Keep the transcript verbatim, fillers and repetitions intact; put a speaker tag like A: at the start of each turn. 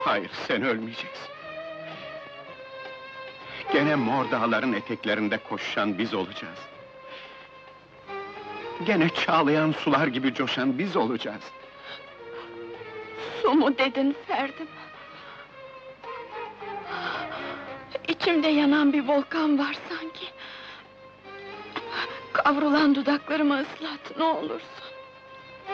A: Hayır, sen ölmeyeceksin. Gene mor dağların eteklerinde koşan biz olacağız. Gene çağlayan sular gibi coşan biz olacağız.
B: Su mu dedin Ferdim? İçimde yanan bir volkan var sanki. Kavrulan dudaklarımı ıslat, ne olursun.